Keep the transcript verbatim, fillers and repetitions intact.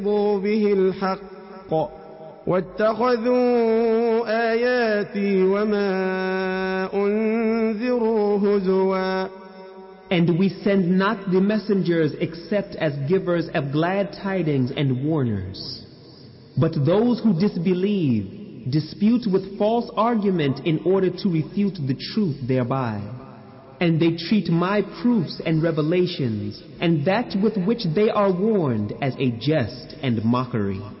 به الحق واتخذوا آياتي وما أنذروا هزوا. And we send not the messengers except as givers of glad tidings and warners. But those who disbelieve dispute with false argument in order to refute the truth thereby. And they treat my proofs and revelations and that with which they are warned as a jest and mockery.